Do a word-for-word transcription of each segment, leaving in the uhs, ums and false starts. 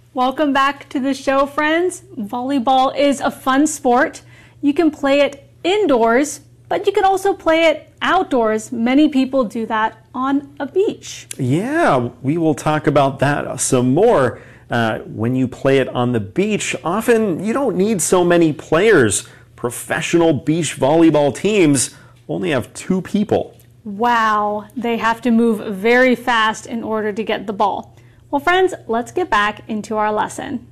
Welcome back to the show, friends. Volleyball is a fun sport. You can play it indoors, but you can also play it outdoors. Many people do that on a beach. Yeah, we will talk about that some more. Uh, when you play it on the beach, often you don't need so many players. Professional beach volleyball teams only have two people. Wow, they have to move very fast in order to get the ball. Well, friends, let's get back into our lesson.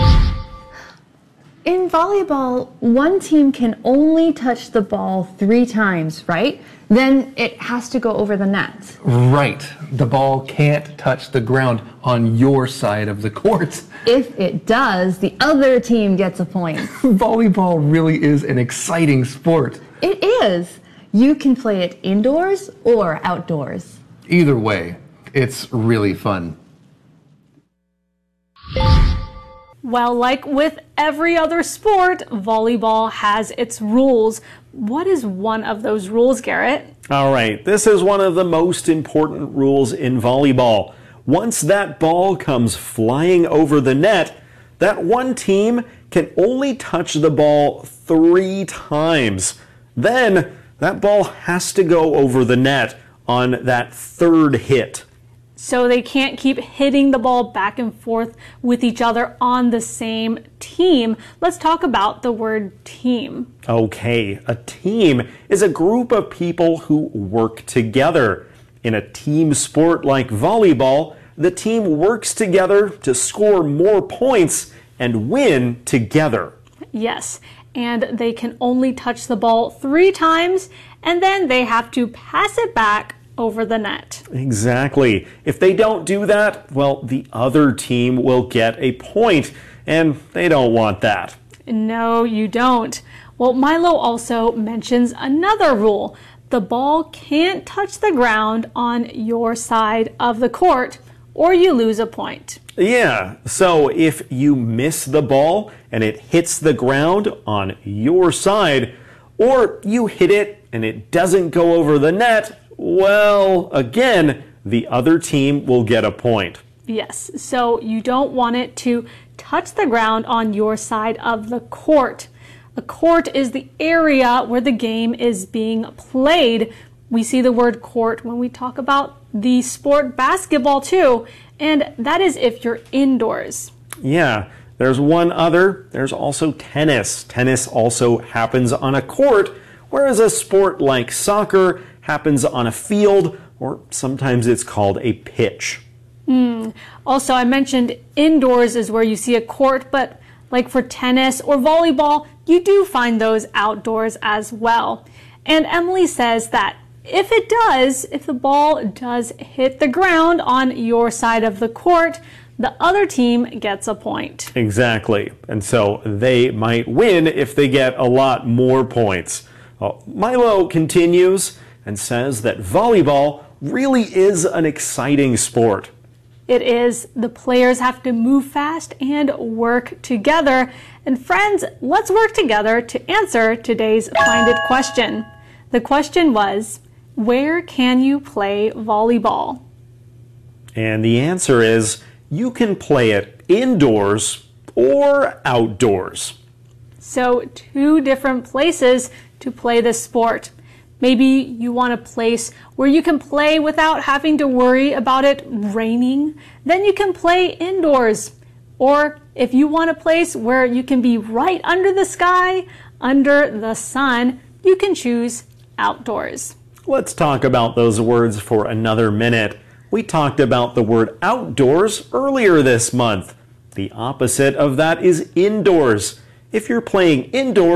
In volleyball, one team can only touch the ball three times, right? Then it has to go over the net. Right. The ball can't touch the ground on your side of the court. If it does, the other team gets a point. Volleyball really is an exciting sport. It is. You can play it indoors or outdoors. Either way, it's really fun. Well, like with every other sport, volleyball has its rules. What is one of those rules, Garrett? All right, this is one of the most important rules in volleyball. Once that ball comes flying over the net, that one team can only touch the ball three times. Then that ball has to go over the net on that third hit. So they can't keep hitting the ball back and forth with each other on the same team. Let's talk about the word team. Okay, a team is a group of people who work together. In a team sport like volleyball, the team works together to score more points and win together. Yes, and they can only touch the ball three times, and then they have to pass it back over the net. Exactly. If they don't do that, well, the other team will get a point, and they don't want that. No, you don't. Well, Milo also mentions another rule. The ball can't touch the ground on your side of the court, or you lose a point. Yeah, so if you miss the ball and it hits the ground on your side, or you hit it and it doesn't go over the net, well, again, the other team will get a point. Yes, so you don't want it to touch the ground on your side of the court. A court is the area where the game is being played. We see the word court when we talk about the sport basketball too, and that is if you're indoors. Yeah, there's one other. There's also tennis. Tennis also happens on a court, whereas a sport like soccer happens on a field, or sometimes it's called a pitch. Mm. Also, I mentioned indoors is where you see a court, but like for tennis or volleyball, you do find those outdoors as well. And Emily says that if it does, if the ball does hit the ground on your side of the court, the other team gets a point. Exactly. And so they might win if they get a lot more points. Well, Milo continues and says that volleyball really is an exciting sport. It is. The players have to move fast and work together. And friends, let's work together to answer today's Find It question. The question was, where can you play volleyball? And the answer is, you can play it indoors or outdoors. So two different places to play this sport. Maybe you want a place where you can play without having to worry about it raining. Then you can play indoors. Or if you want a place where you can be right under the sky, under the sun, you can choose outdoors. Let's talk about those words for another minute. We talked about the word outdoors earlier this month. The opposite of that is indoors. If you're playing indoors,